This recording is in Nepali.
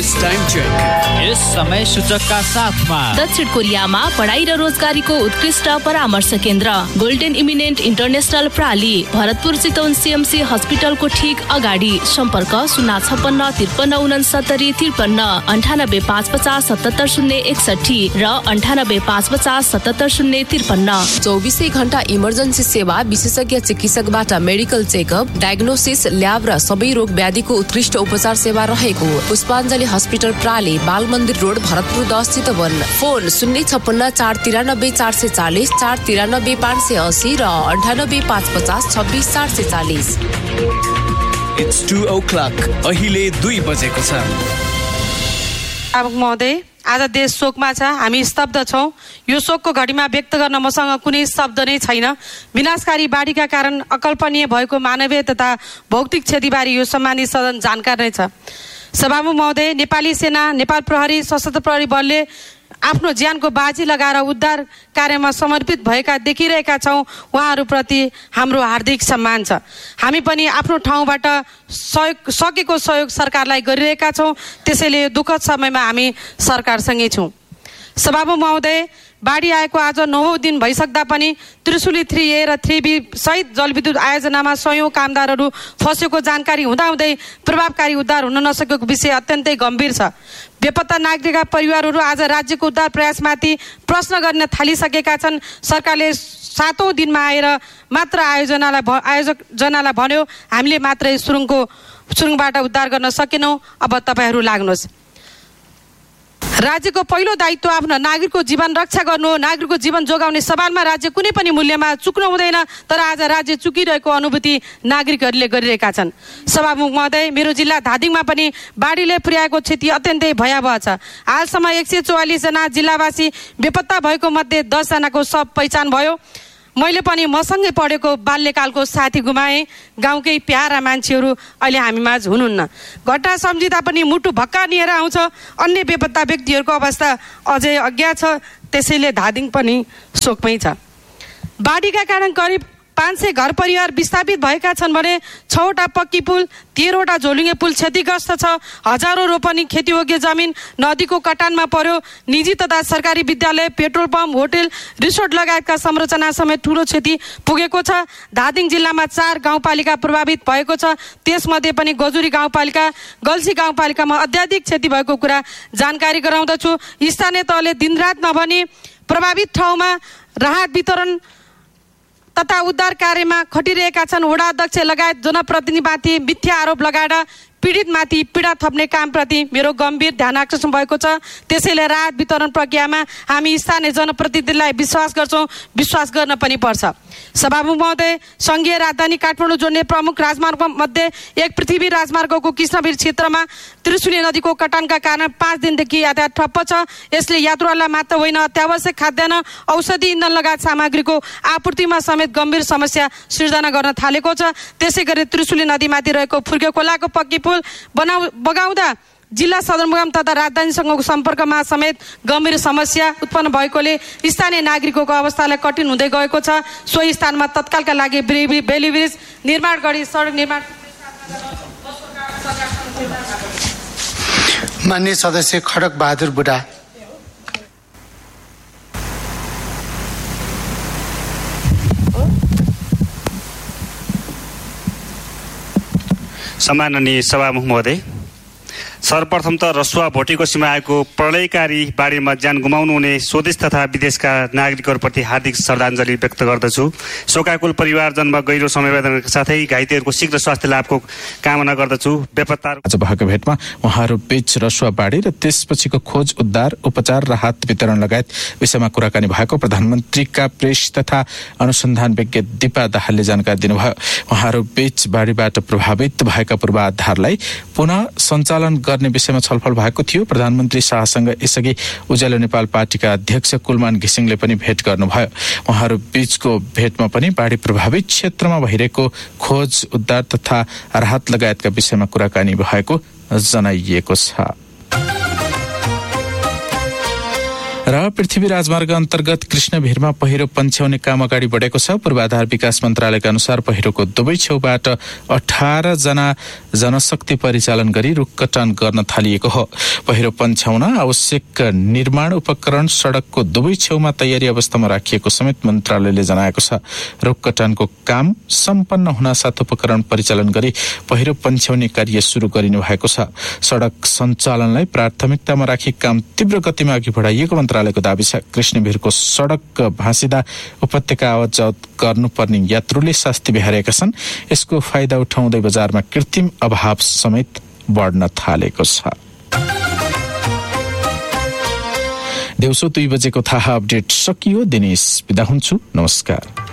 News Time Check. यस समय सूचकका साथमा दक्षिण कोरियामा पढाइ र रोजगारीको उत्कृष्ट परामर्श केन्द्र golden eminent international प्राली Bharatpur Chitwan CMC हस्पिटलको ठीक अगाडि सम्पर्क 056-6969-63-53 98-550-77-061 र 98-550-77-053। 24 घण्टा इमर्जेन्सी सेवा, विशेषज्ञ चिकित्सकबाट मेडिकल चेकअप, डायग्नोसिस, ल्याब र सबै रोग व्याधिको उत्कृष्ट उपचार सेवा रहेको पुष्पाञ्जली हस्पिटल प्राली, बाल मन्दिर रोड, भरतपुर 10 चितवन। फोन 056-493-440, 493-580 र 98-550-26-440। It's 2 o'clock. अहिले 2 बजेको छ। महोदय, आज देश शोकमा छ, हामी स्तब्ध छौं। यो शोकको घडीमा व्यक्त गर्न मसँग कुनै शब्द नै छैन। विनाशकारी बाढीका कारण अकल्पनीय भएको मानवीय तथा भौतिक क्षतिबारे यो सम्मानित सदन जानकार नै छ। सभामुख महोदय, नेपाली सेना, नेपाल प्रहरी, सशस्त्र प्रहरी बलले आफ्नो ज्यानको बाजी लगाएर उद्धार कार्यमा समर्पित भएका देखिरहेका छौं। उहाँहरूप्रति हाम्रो हार्दिक सम्मान छ। हामी पनि आफ्नो ठाउँबाट सकेको सहयोग सरकारलाई गरिरहेका छौं। त्यसैले यो दुःखद समयमा हामी सरकारसँगै छौं। सभामुख महोदय, बाढी आएको आज 9औं दिन भइसक्दा पनि त्रिशुली 3A र 3B सहित जलविद्युत आयोजनामा सयौं कामदारहरू फसेको जानकारी हुँदाहुँदै प्रभावकारी उद्धार हुन नसकेको विषय अत्यन्तै गम्भीर छ। बेपत्ता नागरिकका परिवारहरू आज राज्यको उद्धार प्रयासमाथि प्रश्न गर्न थालिसकेका छन्। सरकारले 7औं दिनमा आएर मात्र आयोजनालाई भन्यो हामीले मात्रै सुरुङबाट उद्धार गर्न सकेनौं, अब तपाईहरू लाग्नुहोस्। राज्यको पहिलो दायित्व आफ्नो नागरिकको जीवन रक्षा गर्नु हो। नागरिकको जीवन जोगाउने सवालमा राज्य कुनै पनि मूल्यमा चुक्नु हुँदैन, तर आज राज्य चुकिरहेको अनुभूति नागरिकहरूले गरिरहेका छन्। सभामुख महोदय, मेरो जिल्ला धादिङमा पनि बाढीले पुर्याएको क्षति अत्यन्तै भयावह छ। हालसम्म 144 जना जिल्लावासी बेपत्ता भएको मध्ये 10 जनाको शव पहिचान भयो। मैले पनि मसँगै पढेको बाल्यकालको साथी गुमाएँ। गाउँकै प्यारा मान्छेहरू अहिले हामीमाझ हुनुहुन्न। घटना सम्झिँदा पनि मुटु भक्कानिएर आउँछ। अन्य बेपत्ता व्यक्तिहरूको अवस्था अझै अज्ञात छ, त्यसैले धादिङ पनि शोकमै छ। बाढीका कारण करिब 500 घर परिवार विस्थापित भएका छन् भने 6वटा पक्की पुल, 13वटा झोलुङ्गे पुल क्षतिग्रस्त छ। हजारौं रोपनी खेतीयोग्य जमिन नदीको कटानमा पर्यो। निजी तथा सरकारी विद्यालय, पेट्रोल पम्प, होटल, रिसोर्ट लगायतका संरचना समेत ठूलो क्षति पुगेको छ। धादिङ जिल्लामा 4 गाउँपालिका प्रभावित भएको छ। त्यसमध्ये पनि गजुरी गाउँपालिका, गल्सी गाउँपालिकामा अत्याधिक क्षति भएको कुरा जानकारी गराउँदछु। स्थानीय तहले दिनरात नभनी प्रभावित ठाउँमा राहत वितरण तथा उद्धार कार्यमा खटिरहेका छन्। वडा अध्यक्ष लगायत जनप्रतिनिधिमाथि मिथ्या आरोप लगाएर पीडितमाथि पीडा थप्ने कामप्रति मेरो गम्भीर ध्यान आकर्षण भएको छ। त्यसैले राहत वितरण प्रक्रियामा हामी स्थानीय जनप्रतिनिधिलाई विश्वास गर्छौं, विश्वास गर्न पनि पर्छ। सभामुख महोदय, संघीय राजधानी काठमाडौँ जोड्ने प्रमुख राजमार्ग मध्ये एक पृथ्वी राजमार्गको कृष्णवीर क्षेत्रमा त्रिशुली नदीको कटानका कारण 5 दिनदेखि यातायात ठप्प छ। यसले यात्रुहरूलाई मात्र होइन, अत्यावश्यक खाद्यान्न, औषधि, इन्धन लगायत सामग्रीको आपूर्तिमा समेत गम्भीर समस्या सिर्जना गर्न थालेको छ। त्यसैगरी त्रिशुली नदीमाथि रहेको फुर्के खोलाको पक्की पुल बगाउँदा जिल्ला सदरमुकाम तथा राजधानीसँगको सम्पर्कमा समेत गम्भीर समस्या उत्पन्न भएकोले स्थानीय नागरिकको अवस्थालाई कठिन हुँदै गएको छ। सोही स्थानमा तत्कालका लागि बेली ब्रिज निर्माण गरी सडक निर्माण। माननीय सदस्य खड्क बहादुर बुढा। सम्माननीय सभामुख महोदय, सर्वप्रथम त रसुवा भोटेको सीमा आएको प्रलयकारी बाढीमा ज्यान गुमाउनु हुने स्वदेश तथा विदेशका नागरिकहरूप्रति हार्दिक श्रद्धाञ्जली व्यक्त गर्दछु। शोकाकुल परिवारजनमा गहिरो संवेदनाका साथै घाइतेहरूको शीघ्र स्वास्थ्य लाभको कामना गर्दछु। बेपत्ता आज भएको भेटमा उहाँहरू बीच रसुवा बाढी र त्यसपछिको खोज, उद्धार, उपचार, राहत वितरण लगायत विषयमा कुराकानी भएको प्रधानमन्त्रीका प्रेस तथा अनुसन्धान विज्ञ दिपा दाहालले जानकारी दिनुभयो। उहाँहरू बीच बाढीबाट प्रभावित भएका पूर्वाधारलाई पुनः सञ्चालन गर्ने विषयमा छलफल भएको थियो। प्रधानमन्त्री शाहसँग यसअघि उज्यालो नेपाल पार्टीका अध्यक्ष कुलमान घिसिङले पनि भेट गर्नुभयो। उहाँहरू बीचको भेटमा पनि बाढी प्रभावित क्षेत्रमा भइरहेको खोज, उद्धार तथा राहत लगायतका विषयमा कुराकानी भएको जनाइएको छ। र पृथ्वी राजमार्ग अन्तर्गत कृष्णभिरमा पहिरो पन्छ्याउने काम अगाडि बढेको छ। पूर्वाधार विकास मन्त्रालयका अनुसार पहिरोको दुवै छेउबाट 18 जना जनशक्ति परिचालन गरी रुख कटान गर्न थालिएको हो। पहिरो पन्छ्याउन आवश्यक निर्माण उपकरण सडकको दुवै छेउमा तयारी अवस्थामा राखिएको समेत मन्त्रालयले जनाएको छ। रुख कटानको काम सम्पन्न हुनासाथ उपकरण परिचालन गरी पहिरो पन्छ्याउने कार्य सुरु गरिनु भएको छ। सडक सञ्चालनलाई प्राथमिकतामा राखी काम तीव्र गतिमा अघि बढाइएको मन्त्रालयको दाबी छ। कृष्णभिरको सडक भाँसिदा उपत्यका आवत जावत गर्नुपर्ने यात्रुले शास्ति बिहारेका छन्। यसको फाइदा उठाउँदै बजारमा कृत्रिम अभाव समेत बढ्न थालेको छ। दिउँसो 2 बजेको थाहा अपडेट सकियो। दिनेश बिदा हुन्छु। नमस्कार।